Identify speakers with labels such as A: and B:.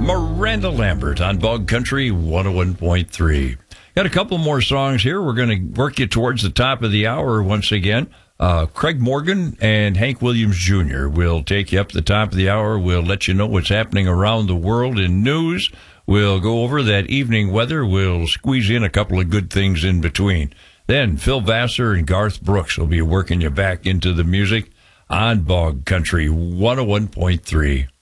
A: Miranda Lambert on Bog Country 101.3. Got a couple more songs here. We're going to work you towards the top of the hour once again. Craig Morgan and Hank Williams Jr. will take you up the top of the hour. We'll let you know what's happening around the world in news. We'll go over that evening weather. We'll squeeze in a couple of good things in between. Then Phil Vassar and Garth Brooks will be working you back into the music on Bog Country 101.3.